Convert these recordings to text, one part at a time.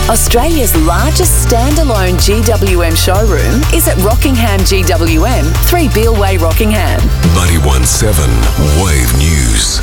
Australia's largest standalone GWM showroom is at Rockingham GWM, 3 Beale Way, Rockingham. 91.7 Wave News.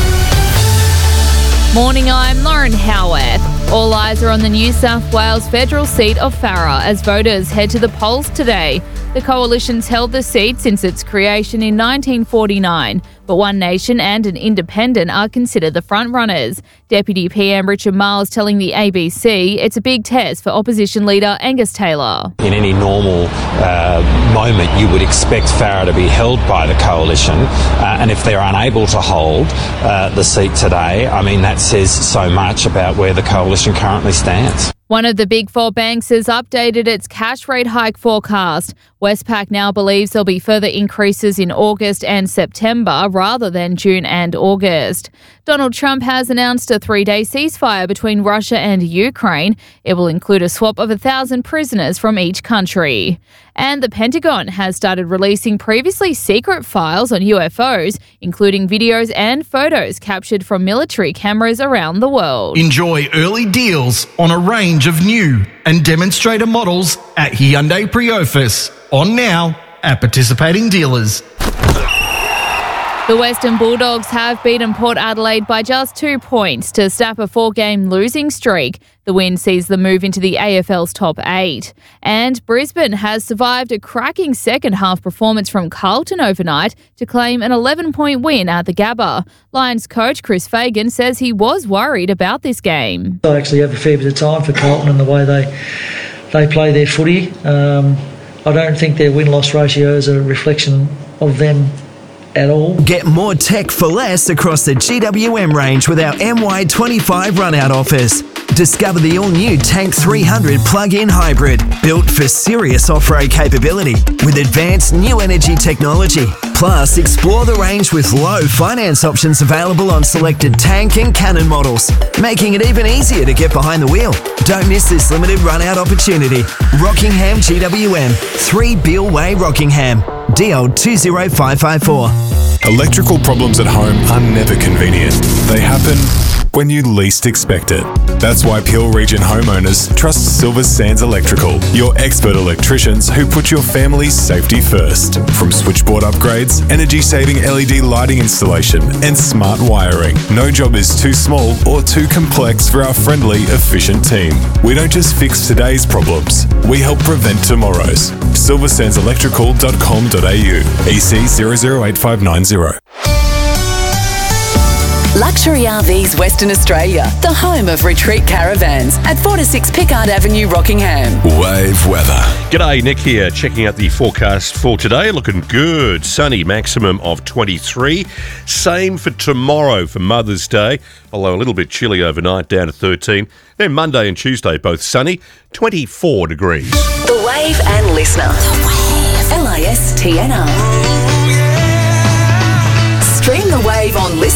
Morning, I'm Lauren Howarth. All eyes are on the New South Wales federal seat of Farrer as voters head to the polls today. The coalition's held the seat since its creation in 1949, but One Nation and an independent are considered the frontrunners. Deputy PM Richard Marles telling the ABC it's a big test for opposition leader Angus Taylor. In any normal moment, you would expect Farrer to be held by the coalition, and if they're unable to hold the seat today, I mean, that says so much about where the coalition currently stands. One of the Big Four banks has updated its cash rate hike forecast. Westpac now believes there'll be further increases in August and September rather than June and August. Donald Trump has announced a 3-day ceasefire between Russia and Ukraine. It will include a swap of 1,000 prisoners from each country. And the Pentagon has started releasing previously secret files on UFOs, including videos and photos captured from military cameras around the world. Enjoy early deals on a range of new and demonstrator models at Hyundai Priofus. On now at participating dealers. The Western Bulldogs have beaten Port Adelaide by just 2 points to snap a 4-game losing streak. The win sees them move into the AFL's top 8. And Brisbane has survived a cracking second-half performance from Carlton overnight to claim an 11-point win at the Gabba. Lions coach Chris Fagan says he was worried about this game. I actually have a fair bit of time for Carlton and the way they play their footy. I don't think their win-loss ratio is a reflection of them at all. Get more tech for less across the GWM range with our MY25 run-out offers. Discover the all-new Tank 300 plug-in hybrid, built for serious off-road capability with advanced new energy technology. Plus, explore the range with low finance options available on selected Tank and Cannon models, making it even easier to get behind the wheel. Don't miss this limited run-out opportunity. Rockingham GWM, 3 Beale Way, Rockingham. DL 20554. Electrical problems at home are never convenient. They happen when you least expect it. That's why Peel Region homeowners trust Silver Sands Electrical, your expert electricians who put your family's safety first. From switchboard upgrades, energy-saving LED lighting installation, and smart wiring, no job is too small or too complex for our friendly, efficient team. We don't just fix today's problems, we help prevent tomorrow's. silversandselectrical.com.au, EC 008590. Luxury RVs Western Australia, the home of retreat caravans at 4-6 Pickard Avenue, Rockingham. Wave weather. G'day, Nick here, checking out the forecast for today. Looking good. Sunny, maximum of 23. Same for tomorrow for Mother's Day, although a little bit chilly overnight, down to 13. Then Monday and Tuesday, both sunny, 24 degrees. The Wave and Listener. The Wave. LISTNR. Stream The Wave on Listener.